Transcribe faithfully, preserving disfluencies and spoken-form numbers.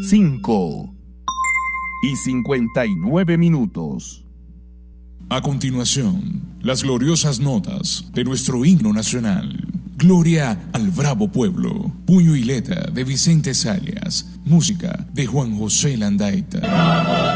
cinco y cincuenta y nueve minutos. A continuación, las gloriosas notas de nuestro himno nacional. Gloria al bravo pueblo. Puño y letra de Vicente Salias. Música de Juan José Landaeta.